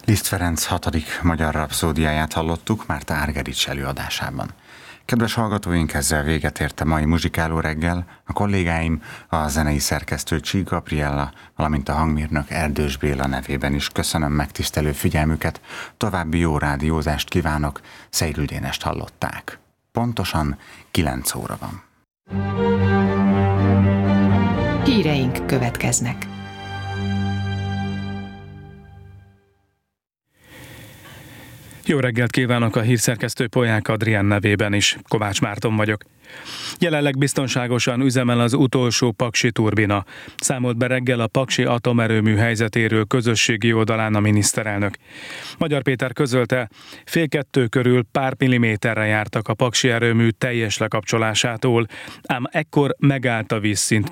Liszt Ferenc 6. magyar rapszódiáját hallottuk Márta Argerich előadásában. Kedves hallgatóink, ezzel véget ért a mai muzsikáló reggel. A kollégáim, a zenei szerkesztő Csík Gabriella, valamint a hangmérnök Erdős Béla nevében is köszönöm megtisztelő figyelmüket, további jó rádiózást kívánok, Szejrül Dénest hallották. Pontosan 9 óra van. Híreink következnek. Jó reggelt kívánok, a hírszerkesztő Polyák Adrián nevében is. Kovács Márton vagyok. Jelenleg biztonságosan üzemel az utolsó paksi turbina. Számolt be reggel a paksi atomerőmű helyzetéről közösségi oldalán a miniszterelnök. Magyar Péter közölte, 1:30 körül pár milliméterre jártak a paksi erőmű teljes lekapcsolásától, ám ekkor megállt a vízszint